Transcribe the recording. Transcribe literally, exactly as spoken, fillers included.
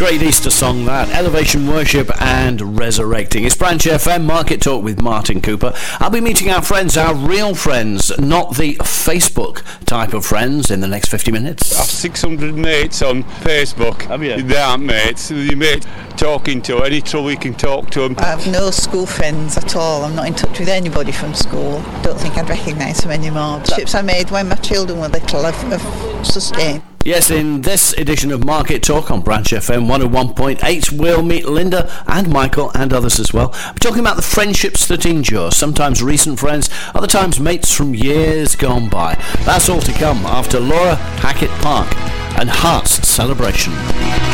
Great Easter song that, Elevation Worship and Resurrecting. It's Branch F M Market Talk with Martin Cooper. I'll be meeting our friends, our real friends, not the Facebook type of friends, in the next fifty minutes. I've six hundred mates on Facebook. Have you? They aren't mates. Your mate talking to any trouble you can talk to them. I have no school friends at all. I'm not in touch with anybody from school. Don't think I'd recognise them anymore. The ships I made when my children were little I've, I've sustained. Yes, in this edition of Market Talk on Branch F M one oh one point eight, we'll meet Linda and Michael and others as well. We're talking about the friendships that endure, sometimes recent friends, other times mates from years gone by. That's all to come after Laura Hackett Park and Heart's Celebration.